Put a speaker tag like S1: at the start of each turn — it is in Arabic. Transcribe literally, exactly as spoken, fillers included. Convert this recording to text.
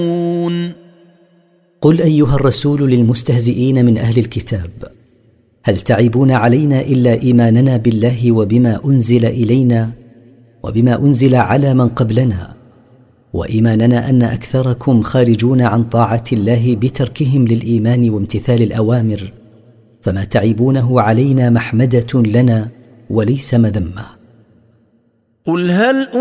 S1: قل أيها الرسول للمستهزئين من أهل الكتاب: هل تعيبون علينا إلا إيماننا بالله وبما أنزل إلينا وبما أنزل على من قبلنا، وإيماننا أن أكثركم خارجون عن طاعة الله بتركهم للإيمان وامتثال الأوامر، فما تعيبونه علينا محمدة لنا وليس مذمة.
S2: قل هل